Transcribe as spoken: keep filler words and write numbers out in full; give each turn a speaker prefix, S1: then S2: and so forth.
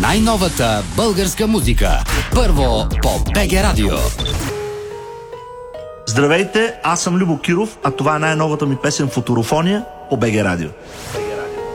S1: най-новата българска музика. Първо по БГ Радио.
S2: Здравейте, аз съм Любо Киров, а това е най-новата ми песен "Футурофония" по БГ Радио.